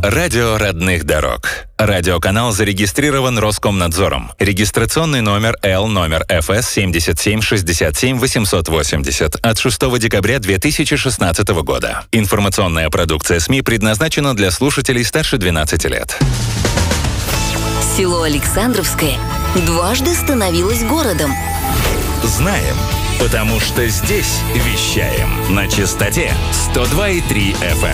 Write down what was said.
Радио родных дорог. Радиоканал зарегистрирован Роскомнадзором. Регистрационный номер ФС 77 67 880 от 6 декабря 2016 года. Информационная продукция СМИ предназначена для слушателей старше 12 лет. Село Александровское дважды становилось городом. Знаем, потому что здесь вещаем на частоте 102,3 FM.